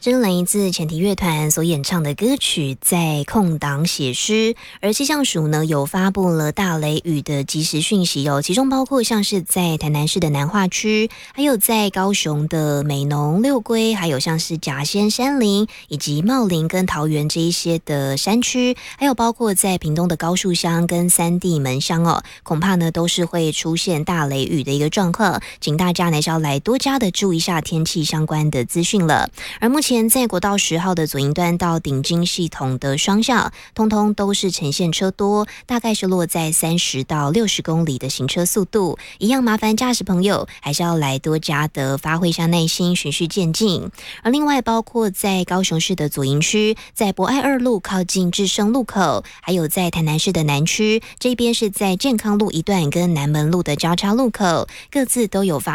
真来自前提乐团所演唱的歌曲《在空档写诗》，而气象署呢有发布了大雷雨的即时讯息哦，其中包括像是在台南市的南化区，还有在高雄的美浓、六龟，还有像是甲仙山林以及茂林跟桃园这一些的山区，还有包括在屏东的高树乡跟三地门乡哦，恐怕呢都是会出现大雷雨的一个状况，请大家呢是要来多加的注意一下天气相关的资讯了。而目前在国道10号的左营段到顶金系统的双向，通通都是呈现车多，大概是落在30到60公里的行车速度。一样麻烦驾驶朋友还是要来多加的发挥一下耐心，循序渐进。而另外包括在高雄市的左营区，在博爱2路靠近至圣路口，还有在台南市的南区，这边是在健康路一段跟南门路的交叉路口，各自都有发